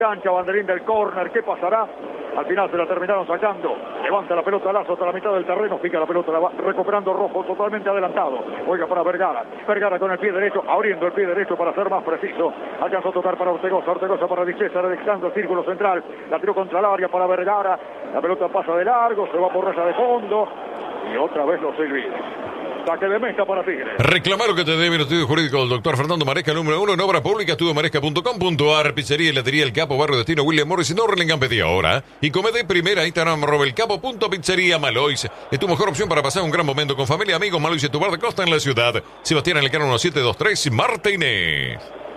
cancha, banderín del córner, ¿qué pasará? Al final se la terminaron sacando, levanta la pelota Lazo hasta la mitad del terreno, pica la pelota, la va recuperando Rojo, totalmente adelantado, oiga para Vergara, Vergara con el pie derecho, abriendo el pie derecho para ser más preciso, alcanzó a tocar para Ortegoza, Ortegoza para Di César, dejando el círculo central, la tiró contra el área para Vergara, la pelota pasa de largo, se va por raya de fondo, y otra vez los silbidos. Saque de meta para Tigre. Reclamar lo que te debe el estudio jurídico del doctor Fernando Maresca, número 1 en obra pública, estudiomaresca.com.ar, pizzería y latería El Capo, barrio Destino, William Morris, en Orlengan, pedí ahora. Y come de primera, Instagram, @elcapo.pizzería Malois. Es tu mejor opción para pasar un gran momento con familia, amigos. Malois es tu bar de costa en la ciudad. Sebastián Elcano 1723, Martínez.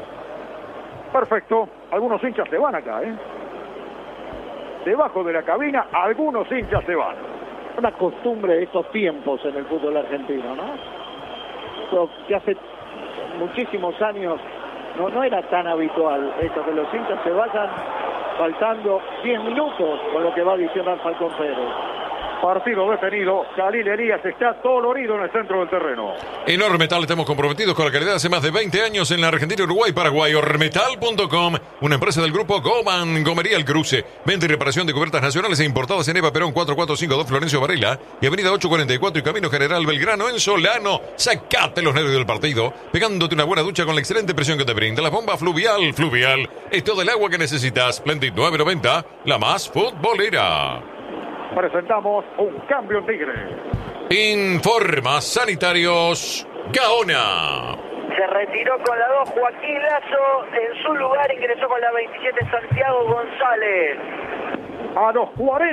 Perfecto, algunos hinchas se van acá, Debajo de la cabina, algunos hinchas se van. Una costumbre de estos tiempos en el fútbol argentino, ¿no? Pero que hace muchísimos años no era tan habitual esto, que los hinchas se vayan faltando 10 minutos con lo que va a adicionar Falcón Pérez. Partido detenido, Jalil Elías está dolorido en el centro del terreno. En Ormetal estamos comprometidos con la calidad hace más de 20 años en la Argentina, Uruguay, Paraguay. Ormetal.com, una empresa del grupo Goman, Gomería El Cruce. Venta y reparación de cubiertas nacionales e importadas en Eva Perón 4452 Florencio Varela y Avenida 844 y Camino General Belgrano en Solano. Sacate los nervios del partido, pegándote una buena ducha con la excelente presión que te brinda la bomba Fluvial. Fluvial es todo el agua que necesitas. Splendid 990, la más futbolera. Presentamos un cambio en Tigre. Informa Sanitarios Gaona. Se retiró con la 2 Joaquín Lazo, en su lugar ingresó con la 27 Santiago González. A los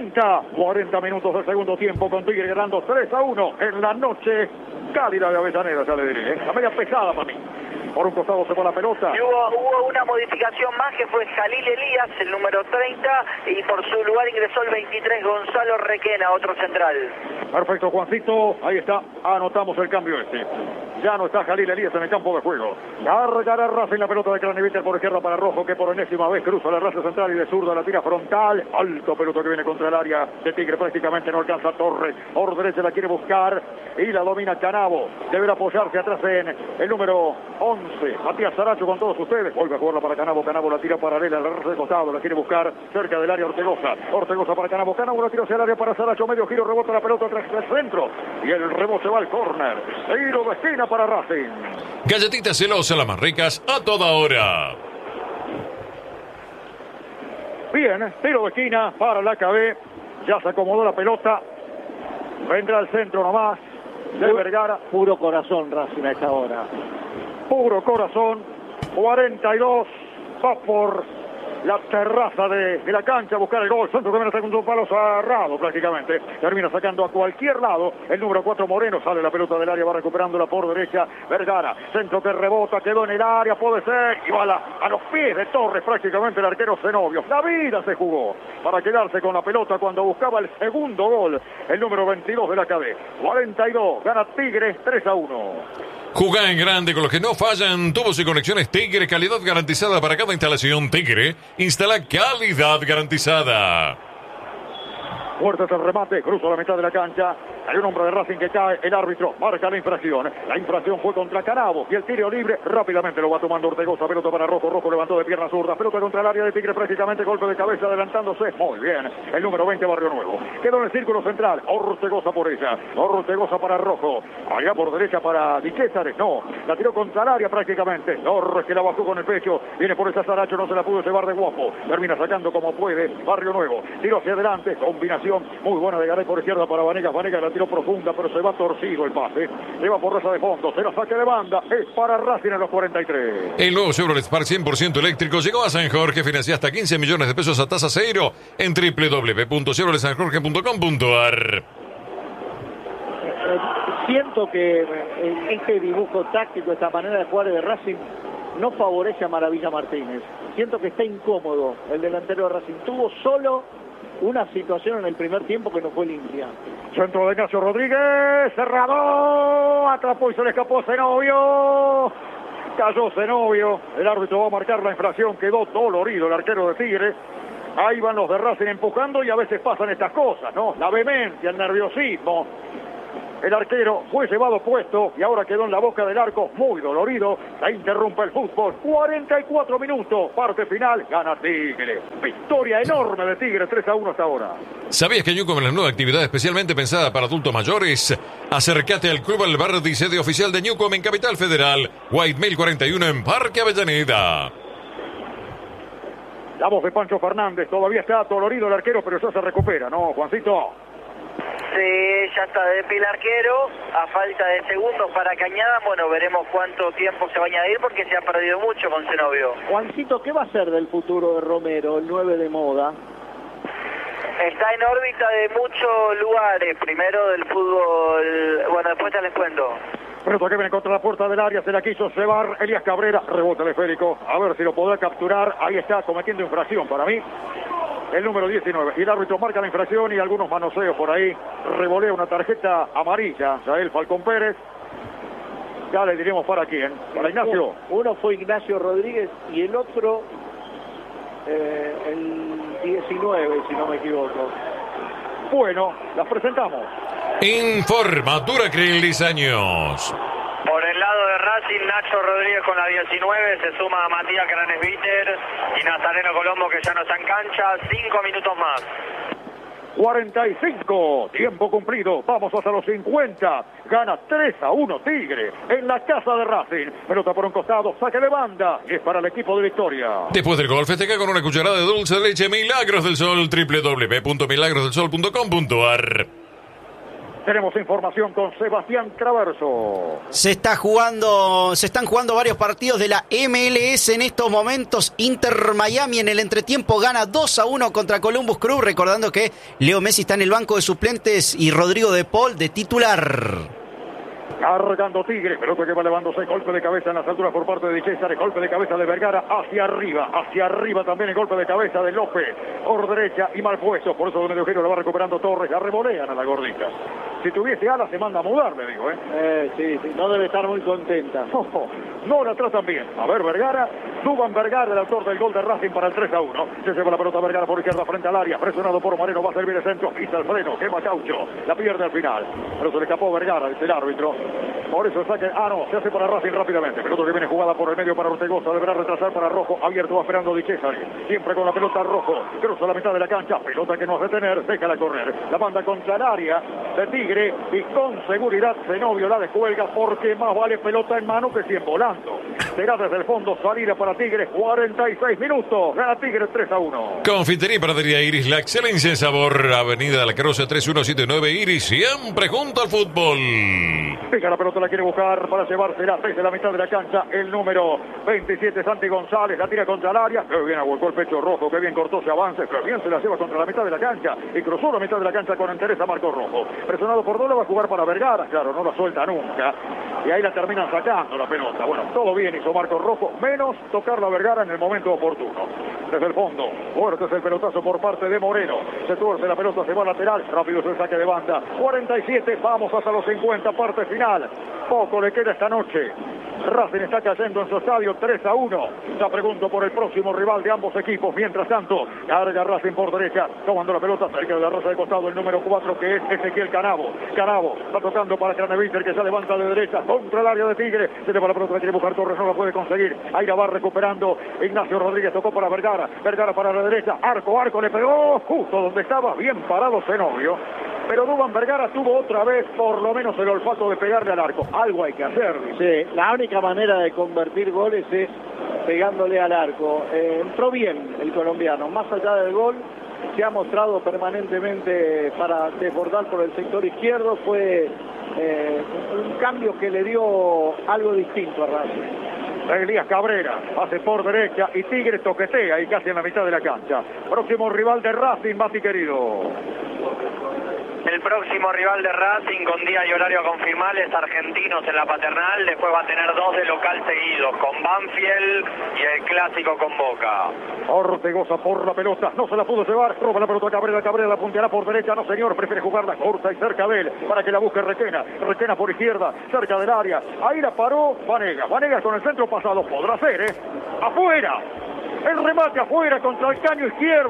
40 minutos del segundo tiempo, con Tigre ganando 3-1 en la noche cálida de Avellaneda, ya le diré. La media pesada para mí. Por un costado se va la pelota. Y hubo una modificación más que fue Jalil Elías, el número 30, y por su lugar ingresó el 23 Gonzalo Requena, otro central. Perfecto, Juancito. Ahí está. Anotamos el cambio Ya no está Jalil Elías en el campo de juego. Cargará Racing la pelota de Craneviter por izquierda para Rojo, que por enésima vez cruza la raza central y de zurda la tira frontal. Alto pelota que viene contra el área de Tigre. Prácticamente no alcanza a Torres. Por derecha la quiere buscar y la domina Canavo. Deberá apoyarse atrás en el número 11. Matías Saracho con todos ustedes. Vuelve a jugarla para Canavo. Canavo la tira paralela. La raza de costado. La quiere buscar cerca del área Ortegoza. Ortegoza para Canavo. Canavo la tira hacia el área para Saracho. Medio giro. Rebota la pelota atrás del centro. Y el rebote va al córner. Tiro de esquina para Racing. Galletitas celosas, las más ricas, a toda hora. Bien, tiro de esquina para la KB. Ya se acomodó la pelota. Vendrá al centro nomás. De Vergara. Puro corazón Racing a esta hora. Puro corazón. 42. Va por la terraza de la cancha a buscar el gol. Centro que viene segundo palo cerrado prácticamente. Termina sacando a cualquier lado. El número 4 Moreno. Sale la pelota del área. Va recuperándola por derecha. Vergara. Centro que rebota. Quedó en el área. Puede ser. Y va a los pies de Torres prácticamente el arquero Zenobio. La vida se jugó para quedarse con la pelota cuando buscaba el segundo gol. El número 22 de la KB. 42. Gana Tigre 3-1. Jugá en grande con los que no fallan. Tubos y conexiones Tigre, calidad garantizada para cada instalación. Tigre, instala calidad garantizada. Fuerte el remate, cruza la mitad de la cancha. Hay un hombre de Racing que cae, el árbitro marca la infracción. La infracción fue contra Canavo y el tiro libre rápidamente lo va tomando Ortegoza. Pelota para Rojo, Rojo levantó de pierna zurda. Pelota contra el área de Tigre prácticamente, golpe de cabeza adelantándose. Muy bien, el número 20 Barrio Nuevo. Quedó en el círculo central, Ortegoza por ella. Ortegoza para Rojo. Allá por derecha para Di César, no. La tiró contra el área prácticamente. Torres que la bajó con el pecho. Viene por esa Saracho, no se la pudo llevar de guapo. Termina sacando como puede Barrio Nuevo. Tiro hacia adelante, combinación muy buena de Garay por izquierda para Vanegas. Vanegas la tiró profunda, pero se va torcido el pase. Se va por raza de fondo, será saque de banda. Es para Racing a los 43. El nuevo Chevrolet Spark 100% eléctrico llegó a San Jorge. Financia hasta 15 millones de pesos a tasa cero en www.chevroletsanjorge.com.ar. Siento que este dibujo táctico, esta manera de jugar de Racing no favorece a Maravilla Martínez. Siento que está incómodo el delantero de Racing. Tuvo solo una situación en el primer tiempo que no fue limpia. Centro de Ignacio Rodríguez, cerrado, atrapó y se le escapó Zenobio. Cayó Zenobio, el árbitro va a marcar la infracción, quedó dolorido el arquero de Tigre. Ahí van los de Racing empujando y a veces pasan estas cosas, ¿no? La vehemencia, el nerviosismo. El arquero fue llevado puesto y ahora quedó en la boca del arco, muy dolorido. La interrumpe el fútbol. 44 minutos, parte final, gana Tigre. Victoria enorme de Tigre, 3-1 hasta ahora. ¿Sabías que Newcom es la nueva actividad especialmente pensada para adultos mayores? Acércate al Club Alberdi, sede oficial de Newcom en Capital Federal. White Mail 41 en Parque Avellaneda. La voz de Pancho Fernández, todavía está dolorido el arquero, pero ya se recupera, ¿no, Juancito? Sí, ya está de pie el arquero, a falta de segundos para Cañada. Bueno, veremos cuánto tiempo se va a añadir porque se ha perdido mucho con Zenobio. Juancito, ¿qué va a ser del futuro de Romero, el 9 de moda? Está en órbita de muchos lugares, primero del fútbol, bueno, después te les cuento. Pelota que viene contra la puerta del área, se la quiso cebar Elías Cabrera, rebote el esférico, a ver si lo podrá capturar, ahí está cometiendo infracción para mí. El número 19, y el árbitro marca la infracción y algunos manoseos por ahí, revolea una tarjeta amarilla, Yael Falcón Pérez, ya le diremos para quién, para Ignacio. Uno fue Ignacio Rodríguez y el otro, el 19, si no me equivoco. Bueno, las presentamos. Informa Duracril años. Por el lado de Racing, Nacho Rodríguez con la 19, se suma a Matías Cranesbitter y Nazareno Colombo que ya no está en cancha, 5 minutos más. 45, tiempo cumplido, vamos hasta los 50, gana 3-1 Tigre, en la casa de Racing, pelota por un costado, saque de banda, y es para el equipo de Victoria. Después del gol, festeja con una cucharada de dulce de leche Milagros del Sol, www.milagrosdelsol.com.ar. Tenemos información con Sebastián Traverso. Se están jugando varios partidos de la MLS en estos momentos. Inter Miami en el entretiempo gana 2-1 contra Columbus Crew. Recordando que Leo Messi está en el banco de suplentes y Rodrigo de Paul de titular. Cargando Tigre, pelota que va elevándose, golpe de cabeza en las alturas por parte de Di César, golpe de cabeza de Vergara hacia arriba también el golpe de cabeza de López, por derecha y mal puesto, por eso Don Eugenio lo va recuperando Torres, la revolean a la gordita. Si tuviese alas se manda a mudar, le digo, Sí, no debe estar muy contenta. No la tratan bien. A ver, Vergara, Dubán Vergara, el autor del gol de Racing para el 3-1. Se lleva la pelota Vergara por izquierda frente al área, presionado por Moreno, va a servir el centro, pisa el freno, quema Caucho, la pierde al final. Pero se le escapó Vergara, dice el árbitro. Por eso saque, se hace para Racing rápidamente. Pelota que viene jugada por el medio para Ortegoza, deberá retrasar para Rojo, abierto, va esperando Di César. Siempre con la pelota Rojo, cruza la mitad de la cancha, pelota que no hace detener, déjala correr. La banda contra el área de Tigre y con seguridad Zenobio la descuelga porque más vale pelota en mano que 100 volando. Será desde el fondo salida para Tigre, 46 minutos, gana Tigre 3-1. Confitería y Panadería Iris, la excelencia en sabor, Avenida de la Carroza 3179 Iris, siempre junto al fútbol. Deja la pelota, la quiere buscar para llevársela desde la mitad de la cancha. El número 27, Santi González, la tira contra el área. Que bien aguantó el pecho Rojo, que bien cortó ese avance, que bien se la lleva contra la mitad de la cancha. Y cruzó la mitad de la cancha con entereza Marco Rojo. Presionado por Dola, va a jugar para Vergara. Claro, no la suelta nunca. Y ahí la terminan sacando la pelota. Bueno, todo bien hizo Marco Rojo, menos tocar la Vergara en el momento oportuno. Desde el fondo, fuerte es el pelotazo por parte de Moreno. Se tuerce la pelota, se va lateral. Rápido es el saque de banda. 47, vamos hasta los 50, parte final. Poco le queda esta noche. Racing está cayendo en su estadio 3-1. Ya pregunto por el próximo rival de ambos equipos. Mientras tanto, carga Racing por derecha, tomando la pelota cerca de la raza de costado, el número 4 que es Ezequiel Canavo. Canavo está tocando para Craneviter, que se levanta de derecha contra el área de Tigre. Se lleva la pelota, quiere buscar Torres, no la puede conseguir. Ahí la va recuperando Ignacio Rodríguez, tocó para Vergara. Vergara para la derecha, arco, le pegó justo donde estaba, bien parado Zenobio. Pero Dubán Vergara tuvo otra vez por lo menos el olfato de pegarle al arco. Algo hay que hacer. Sí, la única manera de convertir goles es pegándole al arco. Entró bien el colombiano, más allá del gol, se ha mostrado permanentemente para desbordar por el sector izquierdo. Fue un cambio que le dio algo distinto a Racing. Elías Cabrera hace por derecha y Tigre toquetea ahí casi en la mitad de la cancha. Próximo rival de Racing, Mati querido. El próximo rival de Racing con día y horario a confirmar es Argentinos en la Paternal. Después va a tener 2 de local seguidos, con Banfield y el clásico con Boca. Ortegoza por la pelota, no se la pudo llevar, roba la pelota Cabrera la punteará por derecha, no señor, prefiere jugarla corta y cerca de él, para que la busque Requena por izquierda, cerca del área, ahí la paró Vanegas con el centro pasado, podrá ser, afuera, el remate afuera contra el caño izquierdo,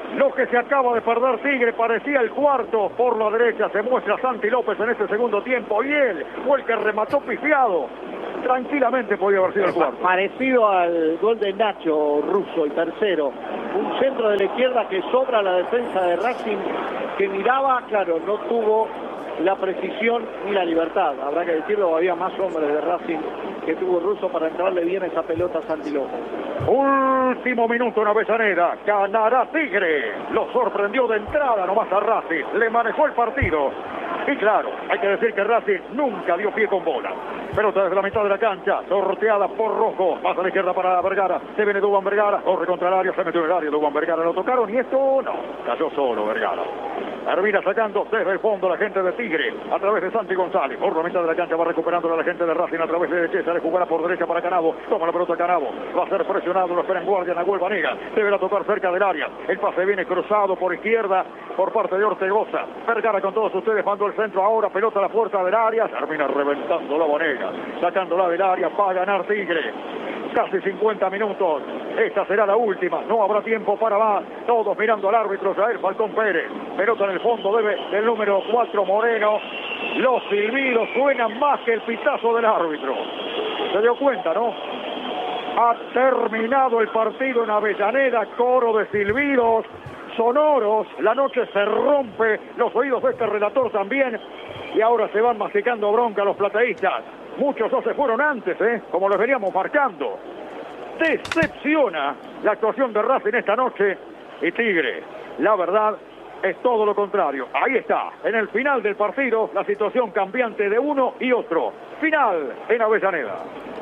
Lo que se acaba de perder Tigre parecía el cuarto. Por la derecha se muestra Santi López en este segundo tiempo y él fue el que remató pifiado. Tranquilamente podía haber sido el cuarto. Parecido al gol de Nacho Russo, el tercero. Un centro de la izquierda que sobra la defensa de Racing, que miraba, claro, no tuvo la precisión ni la libertad. Habrá que decirlo, había más hombres de Racing que tuvo Russo para entrarle bien esa pelota a Santi López. Último minuto en Avellaneda, ganará Tigre. Lo sorprendió de entrada nomás a Racing, le manejó el partido. Y claro, hay que decir que Racing nunca dio pie con bola. Pelota desde la mitad de la cancha, sorteada por Rojo, pasa a la izquierda para Vergara, se viene Duván Vergara, corre contra el área, se metió en el área, Duván Vergara lo tocaron y esto no, cayó solo Vergara. Termina sacando desde el fondo la gente de Tigre, a través de Santi González, por la mitad de la cancha va recuperando la gente de Racing a través de Chesa, le jugará por derecha para Canavo, toma la pelota Canavo, va a ser presionado, lo espera en guardia Nahuel Vanega, deberá tocar cerca del área, el pase viene cruzado por izquierda, por parte de Ortegoza, Vergara con todos ustedes, mandó el centro ahora, pelota a la puerta del área, termina reventando la Vanega, sacándola del área para ganar Tigre. Casi 50 minutos, esta será la última, no habrá tiempo para más, todos mirando al árbitro Jair Falcón Pérez, pelota en el fondo del número 4 Moreno, los silbidos suenan más que el pitazo del árbitro, se dio cuenta, ¿no? Ha terminado el partido en Avellaneda, coro de silbidos sonoros, la noche se rompe, los oídos de este relator también, y ahora se van masticando bronca los plateístas. Muchos no se fueron antes, como los veníamos marcando. Decepciona la actuación de Racing esta noche y Tigre. La verdad es todo lo contrario. Ahí está, en el final del partido, la situación cambiante de uno y otro. Final en Avellaneda.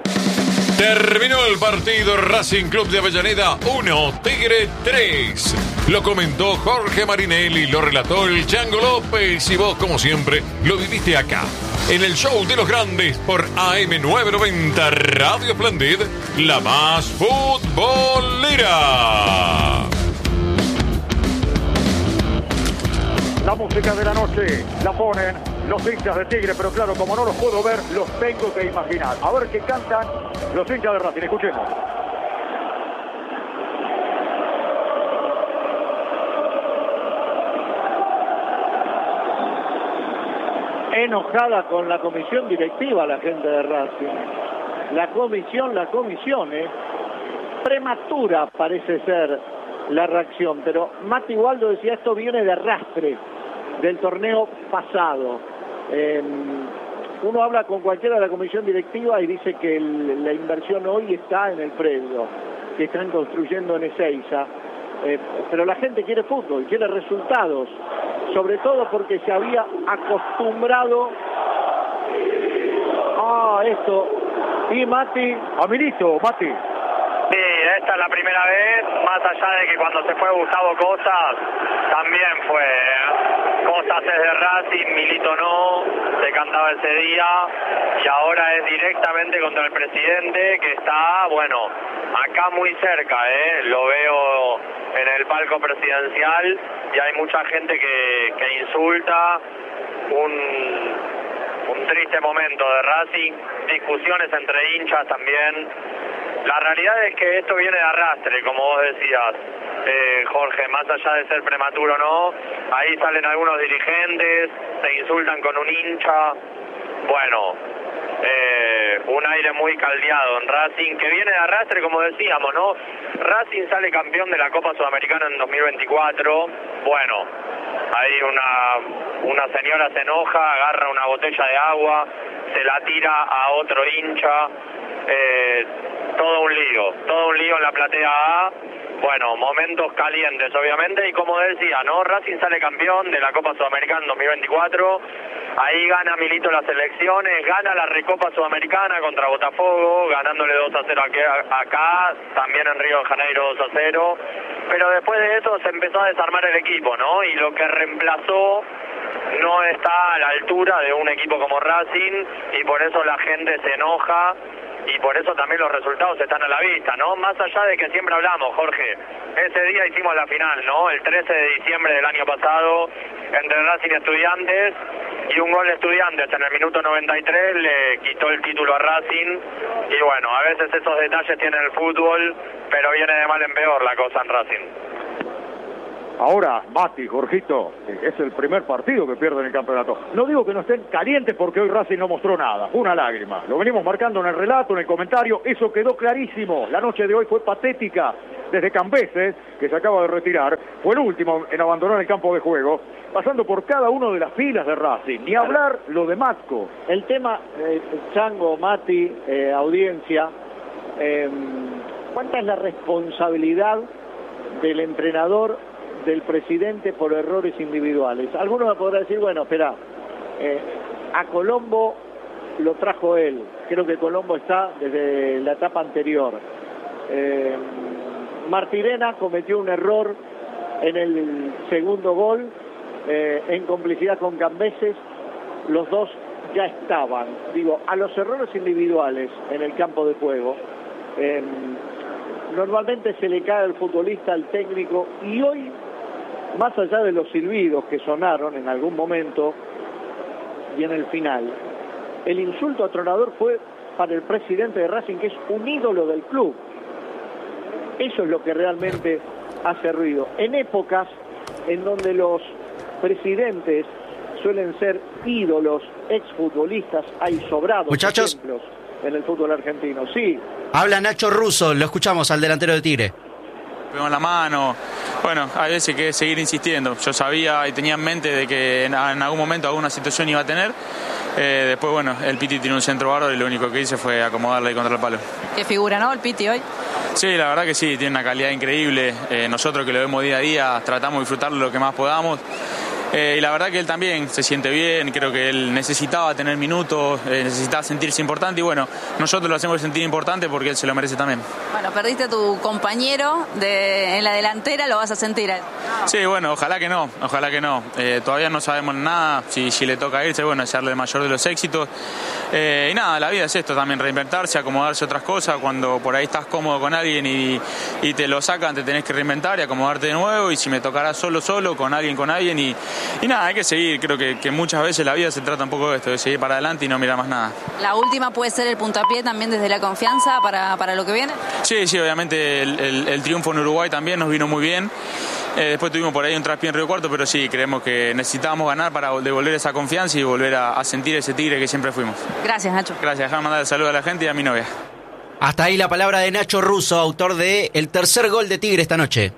Terminó el partido, Racing Club de Avellaneda 1, Tigre 3. Lo comentó Jorge Marinelli, lo relató el Chango López y vos, como siempre, lo viviste acá, en el show de los grandes por AM990 Radio Splendid, la más futbolera. La música de la noche la ponen los hinchas de Tigre, pero claro, como no los puedo ver, los tengo que imaginar. A ver qué cantan los hinchas de Racing. Escuchemos. Enojada con la comisión directiva la gente de Racing. La comisión, prematura parece ser la reacción, pero Mati Waldo decía, esto viene de arrastre del torneo pasado. Uno habla con cualquiera de la comisión directiva y dice que la inversión hoy está en el predio que están construyendo en Ezeiza, pero la gente quiere fútbol, quiere resultados, sobre todo porque se había acostumbrado a esto. Y Mati, Aminito, Mati. Sí, esta es la primera vez, más allá de que cuando se fue Gustavo Cosas, también fue Cosas es de Racing, Milito no, se cantaba ese día, y ahora es directamente contra el presidente, que está, bueno, acá muy cerca, lo veo en el palco presidencial, y hay mucha gente que insulta, un triste momento de Racing, discusiones entre hinchas también. La realidad es que esto viene de arrastre, como vos decías, Jorge, más allá de ser prematuro o no, ahí salen algunos dirigentes, se insultan con un hincha, bueno, un aire muy caldeado en Racing, que viene de arrastre, como decíamos, ¿no? Racing sale campeón de la Copa Sudamericana en 2024, bueno, ahí una señora se enoja, agarra una botella de agua, se la tira a otro hincha, todo un lío en la platea A, bueno, momentos calientes obviamente, y como decía, ¿no? Racing sale campeón de la Copa Sudamericana en 2024, ahí gana Milito las elecciones, gana la Recopa Sudamericana contra Botafogo, ganándole 2-0 acá, también en Río de Janeiro 2-0, pero después de eso se empezó a desarmar el equipo, ¿no? Y lo que reemplazó no está a la altura de un equipo como Racing, y por eso la gente se enoja, y por eso también los resultados están a la vista, ¿no? Más allá de que siempre hablamos, Jorge, ese día hicimos la final, ¿no? El 13 de diciembre del año pasado, entre Racing y Estudiantes, y un gol de Estudiantes en el minuto 93 le quitó el título a Racing, y bueno, a veces esos detalles tiene el fútbol, pero viene de mal en peor la cosa en Racing. Ahora, Mati, Jorgito, es el primer partido que pierden el campeonato. No digo que no estén calientes porque hoy Racing no mostró nada, fue una lágrima. Lo venimos marcando en el relato, en el comentario, eso quedó clarísimo. La noche de hoy fue patética. Desde Cambeses, que se acaba de retirar, fue el último en abandonar el campo de juego, pasando por cada uno de las filas de Racing. Ni hablar lo de Matco. El tema, Chango, Mati, audiencia, ¿cuánta es la responsabilidad del entrenador, del presidente por errores individuales? Algunos me podrán decir, bueno, espera, a Colombo lo trajo él. Creo que Colombo está desde la etapa anterior. Martirena cometió un error en el segundo gol, en complicidad con Cambeses. Los dos ya estaban. Digo, a los errores individuales en el campo de juego, normalmente se le cae al futbolista, al técnico, y hoy, más allá de los silbidos que sonaron en algún momento y en el final, el insulto atronador fue para el presidente de Racing, que es un ídolo del club. Eso es lo que realmente hace ruido. En épocas en donde los presidentes suelen ser ídolos, exfutbolistas, hay sobrados ejemplos en el fútbol argentino. Sí. Habla Nacho Russo, lo escuchamos al delantero de Tigre. Pegó en la mano. Bueno, hay veces que seguir insistiendo. Yo sabía y tenía en mente de que en algún momento alguna situación iba a tener. Después, bueno, el Piti tiene un centro bárbaro y lo único que hice fue acomodarle contra el palo. Qué figura, ¿no? El Piti hoy. Sí, la verdad que sí, tiene una calidad increíble. Nosotros que lo vemos día a día tratamos de disfrutarlo lo que más podamos. Y la verdad que él también se siente bien, creo que él necesitaba tener minutos, necesitaba sentirse importante y bueno, nosotros lo hacemos sentir importante porque él se lo merece también. Bueno, perdiste a tu compañero en la delantera, lo vas a sentir. Sí, bueno, ojalá que no. Todavía no sabemos nada, si le toca irse, bueno, desearle el mayor de los éxitos. Y nada, la vida es esto también, reinventarse, acomodarse a otras cosas. Cuando por ahí estás cómodo con alguien y te lo sacan, te tenés que reinventar y acomodarte de nuevo. Y si me tocará solo, con alguien y nada, hay que seguir. Creo que muchas veces la vida se trata un poco de esto, de seguir para adelante y no mirar más nada. ¿La última puede ser el puntapié también desde la confianza para lo que viene? Sí, obviamente el triunfo en Uruguay también nos vino muy bien. Después tuvimos por ahí un traspié en Río Cuarto, pero sí, creemos que necesitábamos ganar para devolver esa confianza y volver a sentir ese Tigre que siempre fuimos. Gracias, Nacho. Gracias, déjame mandar el saludo a la gente y a mi novia. Hasta ahí la palabra de Nacho Russo, autor de el tercer gol de Tigre esta noche.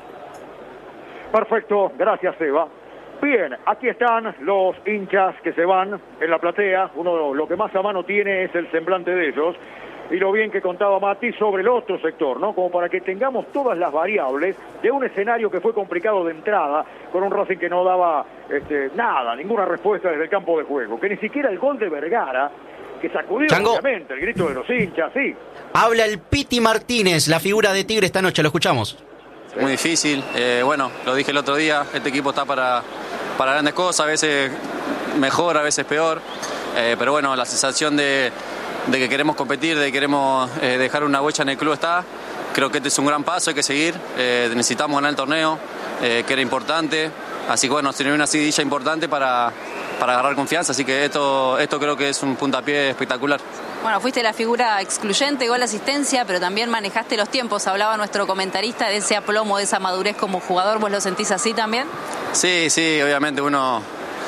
Perfecto, gracias, Seba. Bien, aquí están los hinchas que se van en la platea. Uno lo que más a mano tiene es el semblante de ellos. Y lo bien que contaba Mati sobre el otro sector, ¿no? Como para que tengamos todas las variables de un escenario que fue complicado de entrada, con un Racing que no daba nada, ninguna respuesta desde el campo de juego. Que ni siquiera el gol de Vergara, que sacudió Chango, obviamente el grito de los hinchas, sí. Habla el Piti Martínez, la figura de Tigre esta noche, lo escuchamos. Muy difícil, bueno, lo dije el otro día, este equipo está para grandes cosas, a veces mejor, a veces peor, pero bueno, la sensación de que queremos competir, de que queremos dejar una huella en el club está. Creo que este es un gran paso, hay que seguir, necesitamos ganar el torneo, que era importante, así que bueno, tiene una seguidilla importante para agarrar confianza, así que esto creo que es un puntapié espectacular. Bueno, fuiste la figura excluyente, gol, asistencia, pero también manejaste los tiempos. Hablaba nuestro comentarista de ese aplomo, de esa madurez como jugador. ¿Vos lo sentís así también? Sí, obviamente uno...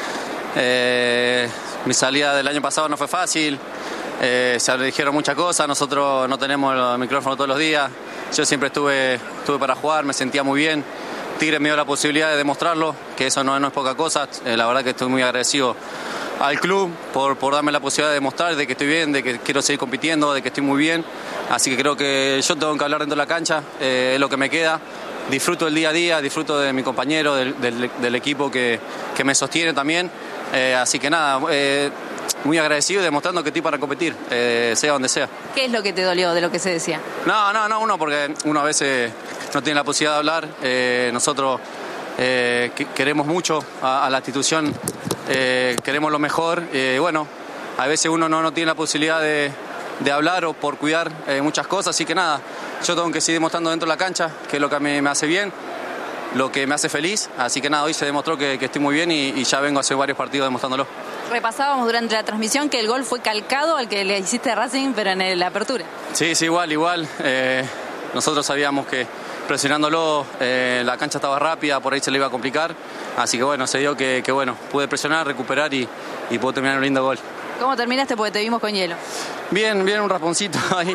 mi salida del año pasado no fue fácil, se dijeron muchas cosas, nosotros no tenemos el micrófono todos los días. Yo siempre estuve para jugar, me sentía muy bien. Tigre me dio la posibilidad de demostrarlo, que eso no es poca cosa. La verdad que estoy muy agradecido al club por darme la posibilidad de demostrar de que estoy bien, de que quiero seguir compitiendo, de que estoy muy bien. Así que creo que yo tengo que hablar dentro de la cancha, es lo que me queda. Disfruto el día a día, disfruto de mi compañero, del equipo que me sostiene también. Así que nada, muy agradecido y demostrando que estoy para competir, sea donde sea. ¿Qué es lo que te dolió de lo que se decía? No, porque uno a veces no tiene la posibilidad de hablar. Nosotros queremos mucho a la institución, queremos lo mejor. Bueno, a veces uno no tiene la posibilidad de hablar o por cuidar muchas cosas, así que nada, yo tengo que seguir demostrando dentro de la cancha, que es lo que a mí me hace bien, lo que me hace feliz, así que nada, hoy se demostró que estoy muy bien y ya vengo a hacer varios partidos demostrándolo. Repasábamos durante la transmisión que el gol fue calcado al que le hiciste a Racing, pero en la apertura. Sí, igual. Nosotros sabíamos que presionándolo, la cancha estaba rápida, por ahí se le iba a complicar, así que bueno, se dio que bueno, pude presionar, recuperar y pude terminar un lindo gol. ¿Cómo terminaste? Porque te vimos con hielo. Bien, un rasponcito ahí,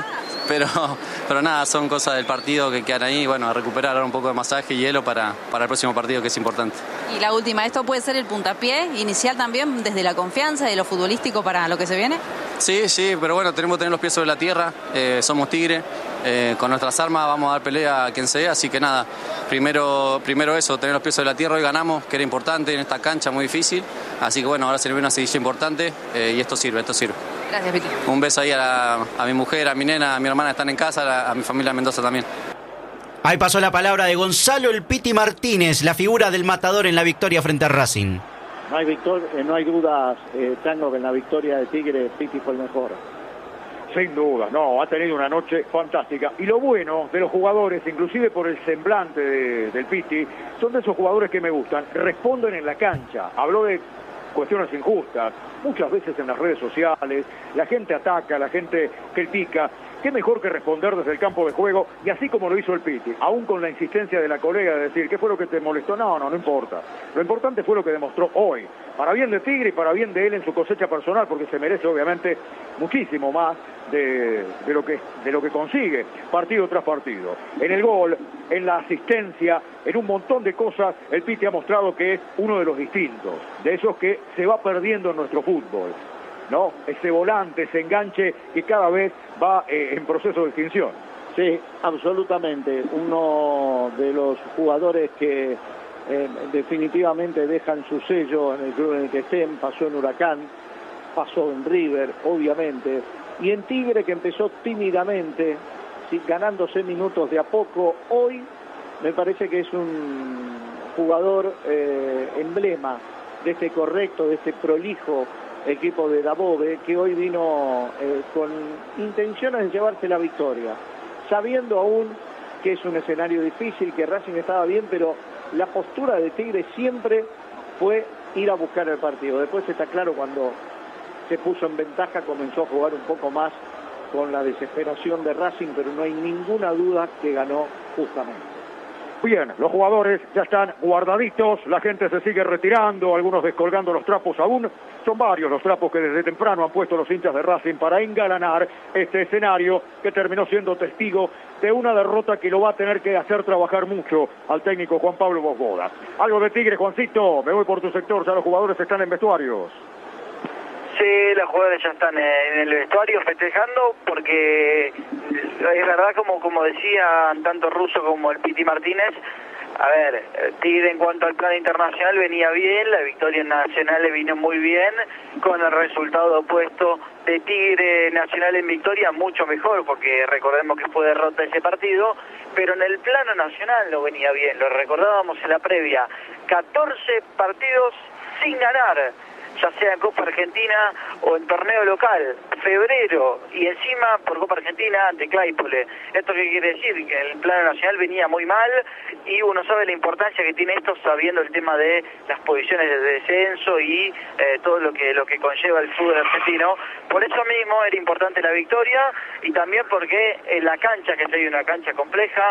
pero nada, son cosas del partido que quedan ahí, bueno, a recuperar ahora un poco de masaje y hielo para el próximo partido, que es importante. Y la última, ¿esto puede ser el puntapié inicial también desde la confianza de lo futbolístico para lo que se viene? Sí, pero bueno, tenemos que tener los pies sobre la tierra, somos Tigre, con nuestras armas vamos a dar pelea a quien sea, así que nada, primero eso, tener los pies sobre la tierra. Hoy ganamos, que era importante en esta cancha muy difícil, así que bueno, ahora se le viene una seguidilla importante y esto sirve. Gracias, Piti. Un beso ahí a mi mujer, a mi nena, a mi hermana, están en casa, a mi familia en Mendoza también. Ahí pasó la palabra de Gonzalo El Piti Martínez, la figura del matador en la victoria frente a Racing. No hay dudas, Tango, que en la victoria de Tigre Piti fue el mejor. Sin duda, no, ha tenido una noche fantástica. Y lo bueno de los jugadores, inclusive por el semblante del Piti, son de esos jugadores que me gustan. Responden en la cancha. Habló de cuestiones injustas, muchas veces en las redes sociales, la gente ataca, la gente critica. Qué mejor que responder desde el campo de juego, y así como lo hizo el Piti, aún con la insistencia de la colega de decir, ¿qué fue lo que te molestó? No importa. Lo importante fue lo que demostró hoy, para bien de Tigre y para bien de él en su cosecha personal, porque se merece obviamente muchísimo más de lo que consigue partido tras partido. En el gol, en la asistencia, en un montón de cosas, el Piti ha mostrado que es uno de los distintos, de esos que se va perdiendo en nuestro fútbol, ¿no? Ese volante, ese enganche que cada vez va en proceso de extinción. Sí, absolutamente. Uno de los jugadores que definitivamente dejan su sello en el club en el que estén. Pasó en Huracán, pasó en River, obviamente, y en Tigre, que empezó tímidamente, ¿sí?, ganándose minutos de a poco. Hoy me parece que es un jugador emblema de este correcto, de este prolijo equipo de Dabove, que hoy vino con intenciones de llevarse la victoria, sabiendo aún que es un escenario difícil, que Racing estaba bien, pero la postura de Tigre siempre fue ir a buscar el partido. Después está claro, cuando se puso en ventaja comenzó a jugar un poco más con la desesperación de Racing, pero no hay ninguna duda que ganó justamente. Bien, los jugadores ya están guardaditos, la gente se sigue retirando, algunos descolgando los trapos aún. Son varios los trapos que desde temprano han puesto los hinchas de Racing para engalanar este escenario, que terminó siendo testigo de una derrota que lo va a tener que hacer trabajar mucho al técnico Juan Pablo Bosboda. Algo de Tigre, Juancito, me voy por tu sector, ya los jugadores están en vestuarios. Sí, los jugadores ya están en el vestuario festejando, porque es verdad, como decían tanto Russo como el Piti Martínez, a ver, Tigre en cuanto al plan internacional venía bien, la victoria nacional le vino muy bien, con el resultado opuesto de Tigre Nacional en victoria mucho mejor, porque recordemos que fue derrota ese partido, pero en el plano nacional no venía bien, lo recordábamos en la previa, 14 partidos sin ganar, ya sea en Copa Argentina o en torneo local, febrero, y encima por Copa Argentina ante Claypole. ¿Esto qué quiere decir? Que el plano nacional venía muy mal, y uno sabe la importancia que tiene esto sabiendo el tema de las posiciones de descenso y todo lo que conlleva el fútbol argentino. Por eso mismo era importante la victoria, y también porque en la cancha, que es una cancha compleja,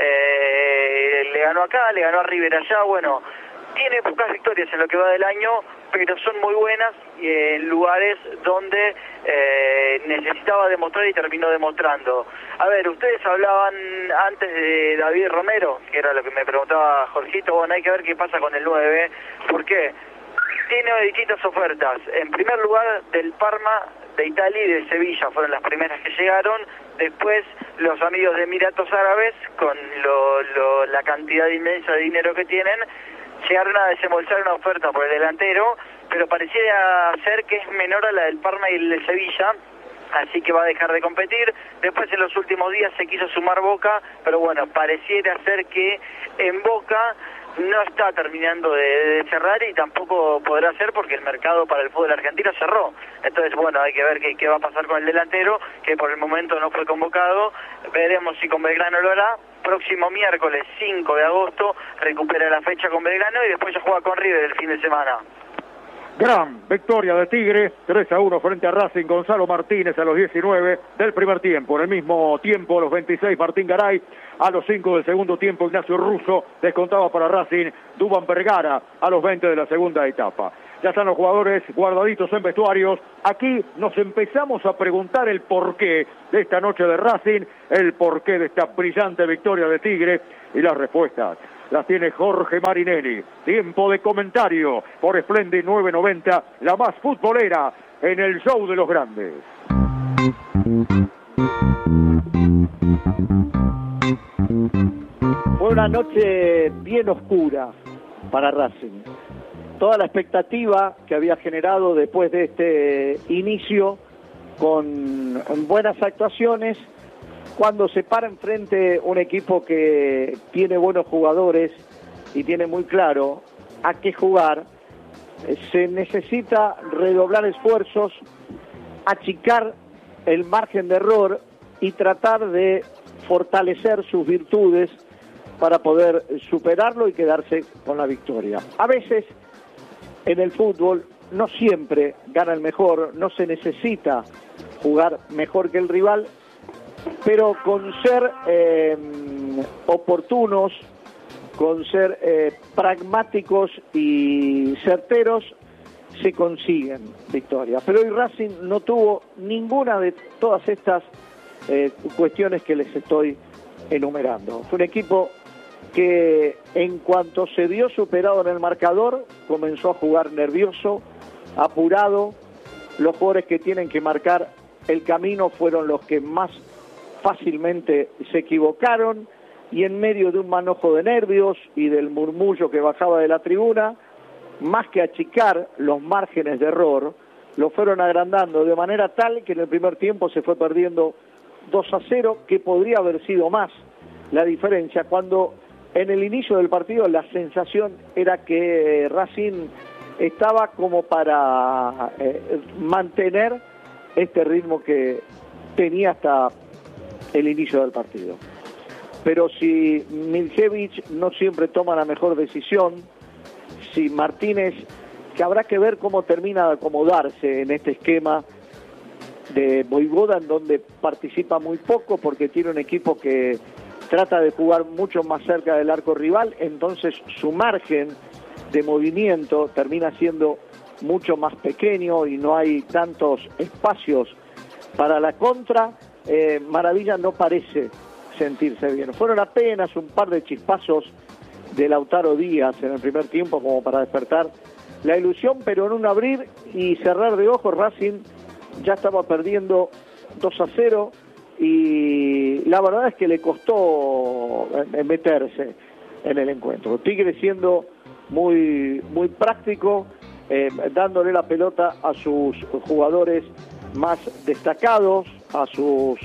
le ganó acá, le ganó a River allá, bueno, tiene pocas victorias en lo que va del año, pero son muy buenas en lugares donde necesitaba demostrar y terminó demostrando. A ver, ustedes hablaban antes de David Romero, que era lo que me preguntaba Jorgito. Bueno, hay que ver qué pasa con el 9. ¿Por qué? Tiene distintas ofertas. En primer lugar, del Parma, de Italia y de Sevilla fueron las primeras que llegaron. Después, los amigos de Emiratos Árabes, con la cantidad inmensa de dinero que tienen, llegaron a desembolsar una oferta por el delantero, pero pareciera ser que es menor a la del Parma y el de Sevilla, así que va a dejar de competir. Después, en los últimos días se quiso sumar Boca, pero bueno, pareciera ser que en Boca no está terminando de cerrar, y tampoco podrá ser porque el mercado para el fútbol argentino cerró. Entonces, bueno, hay que ver qué va a pasar con el delantero, que por el momento no fue convocado. Veremos si con Belgrano lo hará. Próximo miércoles 5 de agosto recupera la fecha con Belgrano, y después ya juega con River el fin de semana. Gran victoria de Tigre, 3-1 frente a Racing. Gonzalo Martínez a los 19 del primer tiempo. En el mismo tiempo, a los 26, Martín Garay. A los 5 del segundo tiempo, Ignacio Russo descontaba para Racing. Duván Vergara a los 20 de la segunda etapa. Ya están los jugadores guardaditos en vestuarios. Aquí nos empezamos a preguntar el porqué de esta noche de Racing, el porqué de esta brillante victoria de Tigre, y las respuestas las tiene Jorge Marinelli. Tiempo de comentario por Splendid 990, la más futbolera en el show de los grandes. Fue una noche bien oscura para Racing. Toda la expectativa que había generado después de este inicio con buenas actuaciones, cuando se para enfrente un equipo que tiene buenos jugadores y tiene muy claro a qué jugar, se necesita redoblar esfuerzos, achicar el margen de error y tratar de fortalecer sus virtudes para poder superarlo y quedarse con la victoria. A veces en el fútbol no siempre gana el mejor, no se necesita jugar mejor que el rival, pero con ser oportunos, con ser pragmáticos y certeros, se consiguen victorias. Pero hoy Racing no tuvo ninguna de todas estas cuestiones que les estoy enumerando. Fue un equipo que en cuanto se vio superado en el marcador, comenzó a jugar nervioso, apurado. Los jugadores que tienen que marcar el camino fueron los que más fácilmente se equivocaron, y en medio de un manojo de nervios y del murmullo que bajaba de la tribuna, más que achicar los márgenes de error, lo fueron agrandando de manera tal que en el primer tiempo se fue perdiendo 2-0, que podría haber sido más la diferencia, cuando en el inicio del partido la sensación era que Racing estaba como para mantener este ritmo que tenía hasta el inicio del partido. Pero si Miljevic no siempre toma la mejor decisión, si Martínez, que habrá que ver cómo termina de acomodarse en este esquema de Voivoda, en donde participa muy poco porque tiene un equipo que trata de jugar mucho más cerca del arco rival, entonces su margen de movimiento termina siendo mucho más pequeño y no hay tantos espacios para la contra. Maravilla no parece sentirse bien. Fueron apenas un par de chispazos de Lautaro Díaz en el primer tiempo como para despertar la ilusión, pero en un abrir y cerrar de ojos Racing ya estaba perdiendo 2-0 y la verdad es que le costó meterse en el encuentro. Tigre siendo muy práctico, dándole la pelota a sus jugadores más destacados, a sus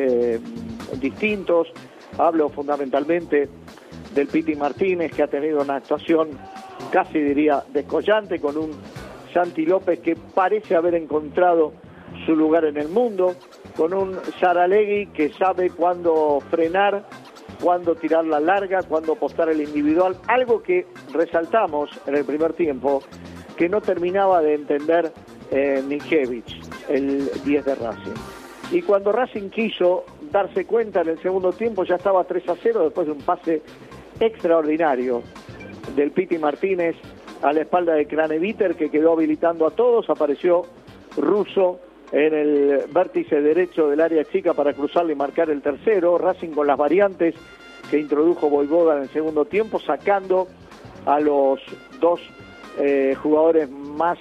distintos. Hablo fundamentalmente del Piti Martínez, que ha tenido una actuación casi diría descollante, con un Santi López que parece haber encontrado su lugar en el mundo, con un Saralegui que sabe cuándo frenar, cuándo tirar la larga, cuándo apostar el individual, algo que resaltamos en el primer tiempo, que no terminaba de entender Miljevic, el 10 de Racing. Y cuando Racing quiso darse cuenta en el segundo tiempo, ya estaba 3-0 después de un pase extraordinario del Piti Martínez a la espalda de Craneviter, que quedó habilitando a todos. Apareció Russo en el vértice derecho del área chica para cruzarle y marcar el tercero. Racing con las variantes que introdujo Voivoda en el segundo tiempo, sacando a los dos jugadores más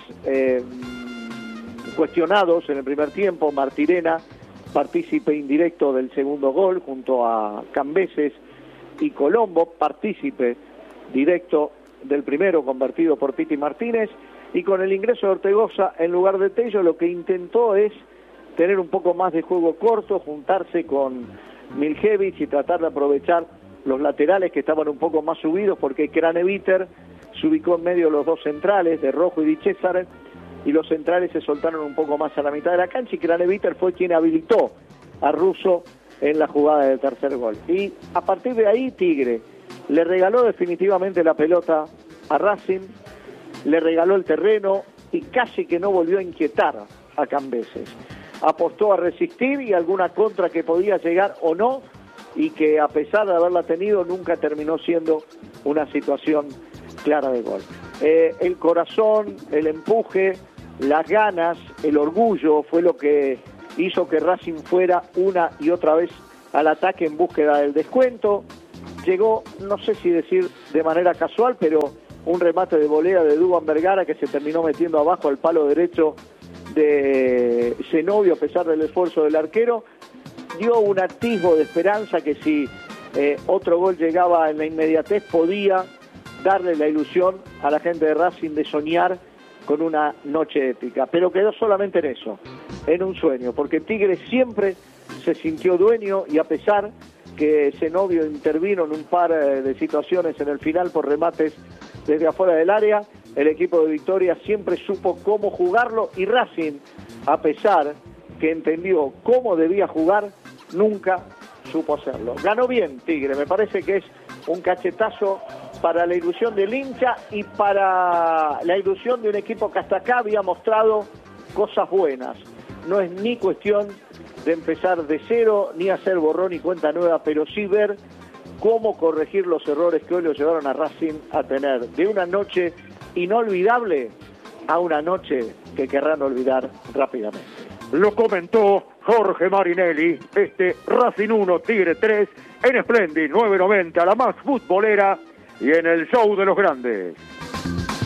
cuestionados en el primer tiempo. Martirena, partícipe indirecto del segundo gol, junto a Cambeses y Colombo, partícipe directo del primero, convertido por Piti Martínez. Y con el ingreso de Ortegoza en lugar de Tello, lo que intentó es tener un poco más de juego corto, juntarse con Miljevic y tratar de aprovechar los laterales que estaban un poco más subidos, porque Craneviter se ubicó en medio de los dos centrales, de Rojo y Di César, y los centrales se soltaron un poco más a la mitad de la cancha, y Craneviter fue quien habilitó a Russo en la jugada del tercer gol. Y a partir de ahí Tigre le regaló definitivamente la pelota a Racing, le regaló el terreno, y casi que no volvió a inquietar a Cambeses. Apostó a resistir y alguna contra que podía llegar o no, y que a pesar de haberla tenido nunca terminó siendo una situación clara de gol. El corazón, el empuje, las ganas, el orgullo fue lo que hizo que Racing fuera una y otra vez al ataque en búsqueda del descuento. Llegó, no sé si decir de manera casual, pero un remate de volea de Duván Vergara que se terminó metiendo abajo al palo derecho de Zenobio a pesar del esfuerzo del arquero. Dio un atisbo de esperanza que si otro gol llegaba en la inmediatez podía darle la ilusión a la gente de Racing de soñar con una noche épica, pero quedó solamente en eso, en un sueño, porque Tigre siempre se sintió dueño y a pesar que Zenobio intervino en un par de situaciones en el final por remates desde afuera del área, el equipo de Victoria siempre supo cómo jugarlo y Racing, a pesar que entendió cómo debía jugar, nunca supo hacerlo. Ganó bien Tigre, me parece que es un cachetazo para la ilusión del hincha y para la ilusión de un equipo que hasta acá había mostrado cosas buenas. No es ni cuestión de empezar de cero, ni hacer borrón y cuenta nueva, pero sí ver cómo corregir los errores que hoy lo llevaron a Racing a tener de una noche inolvidable a una noche que querrán olvidar rápidamente. Lo comentó Jorge Marinelli, Racing 1, Tigre 3, en Splendid 990, la más futbolera y en el show de los grandes.